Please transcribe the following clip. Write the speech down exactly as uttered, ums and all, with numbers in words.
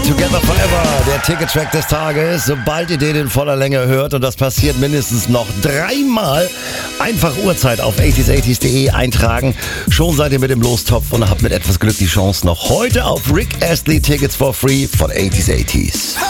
Together Forever, der Tickettrack des Tages. Sobald ihr den in voller Länge hört, und das passiert mindestens noch dreimal, einfach Uhrzeit auf achtziger achtzig punkt de eintragen. Schon seid ihr mit dem Lostopf und habt mit etwas Glück die Chance, noch heute auf Rick Astley Tickets for Free von achtziger achtzig.